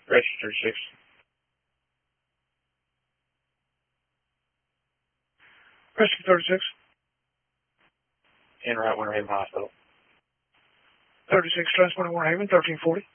Rescue 36. Rescue 36. En route, Winter Haven Hospital. 36, transporting Winter Haven, 1340.